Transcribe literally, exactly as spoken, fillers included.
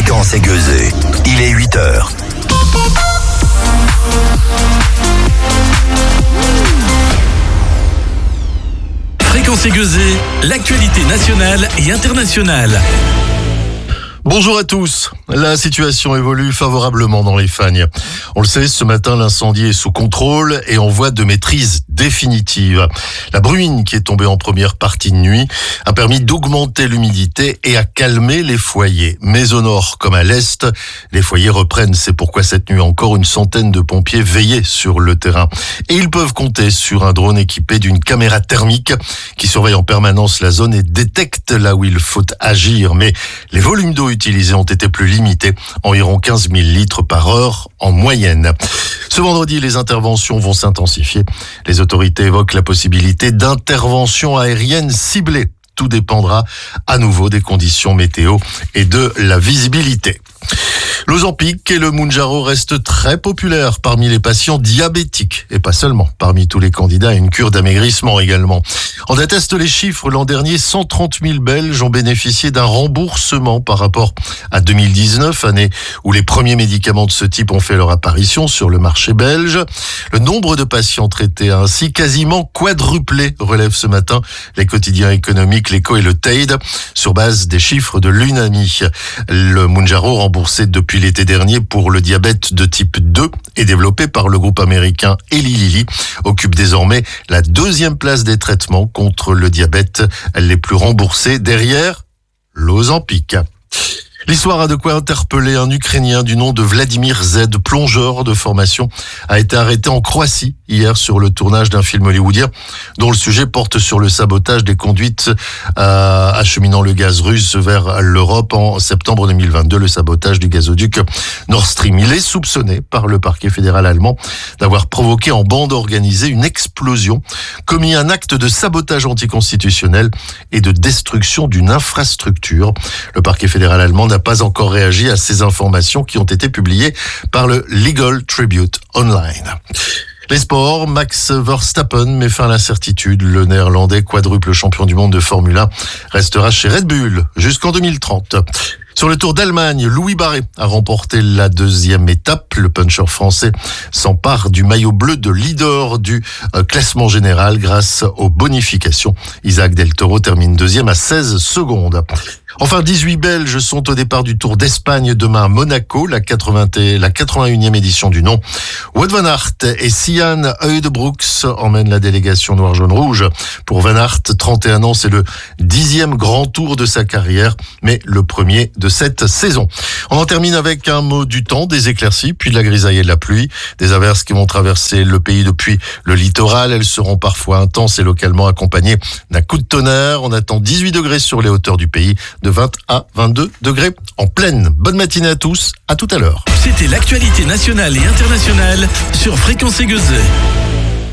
Fréquence aiguisée. Il est huit heures. Fréquence aiguisée, l'actualité nationale et internationale. Bonjour à tous. La situation évolue favorablement dans les Fagnes. On le sait, ce matin, l'incendie est sous contrôle et en voie de maîtrise définitive. La bruine qui est tombée en première partie de nuit a permis d'augmenter l'humidité et à calmer les foyers. Mais au nord comme à l'est, les foyers reprennent. C'est pourquoi cette nuit encore, une centaine de pompiers veillaient sur le terrain. Et ils peuvent compter sur un drone équipé d'une caméra thermique qui surveille en permanence la zone et détecte là où il faut agir. Mais les volumes d'eau utilisés ont été plus limités, environ quinze mille litres par heure en moyenne. Ce vendredi, les interventions vont s'intensifier. Les autorités évoquent la possibilité d'interventions aériennes ciblées. Tout dépendra à nouveau des conditions météo et de la visibilité. L'Ozempic et le Mounjaro restent très populaires parmi les patients diabétiques et pas seulement, parmi tous les candidats à une cure d'amaigrissement également. On atteste les chiffres, l'an dernier, cent trente mille Belges ont bénéficié d'un remboursement par rapport à deux mille dix-neuf, année où les premiers médicaments de ce type ont fait leur apparition sur le marché belge. Le nombre de patients traités a ainsi quasiment quadruplé, relève ce matin les quotidiens économiques, l'Echo et le Teide, sur base des chiffres de l'UNAMI. Le Mounjaro, remboursé depuis l'été dernier pour le diabète de type deux et développé par le groupe américain Eli Lilly, occupe désormais la deuxième place des traitements contre le diabète les plus remboursés, derrière l'Ozempic. L'histoire a de quoi interpeller. Un Ukrainien du nom de Vladimir Z, plongeur de formation, a été arrêté en Croatie hier sur le tournage d'un film hollywoodien dont le sujet porte sur le sabotage des conduites euh, acheminant le gaz russe vers l'Europe en septembre deux mille vingt-deux, le sabotage du gazoduc Nord Stream. Il est soupçonné par le parquet fédéral allemand d'avoir provoqué en bande organisée une explosion, commis un acte de sabotage anticonstitutionnel et de destruction d'une infrastructure. Le parquet fédéral allemand n'a pas encore réagi à ces informations qui ont été publiées par le Legal Tribute Online. Les sports, Max Verstappen met fin à l'incertitude. Le néerlandais quadruple champion du monde de Formule un restera chez Red Bull jusqu'en deux mille trente. Sur le Tour d'Allemagne, Louis Barret a remporté la deuxième étape. Le puncher français s'empare du maillot bleu de leader du classement général grâce aux bonifications. Isaac Del Toro termine deuxième à seize secondes. Enfin, dix-huit Belges sont au départ du Tour d'Espagne demain à Monaco, la quatre-vingt-unième édition du nom. Wout van Aert et Sian Heudebroeks emmènent la délégation noir-jaune-rouge. Pour Van Aert, trente et un ans, c'est le dixième grand tour de sa carrière, mais le premier de cette saison. On en termine avec un mot du temps, des éclaircies, puis de la grisaille et de la pluie. Des averses qui vont traverser le pays depuis le littoral. Elles seront parfois intenses et localement accompagnées d'un coup de tonnerre. On attend dix-huit degrés sur les hauteurs du pays, de vingt à vingt-deux degrés en pleine. Bonne matinée à tous, à tout à l'heure. C'était l'actualité nationale et internationale sur Fréquence aiguisée.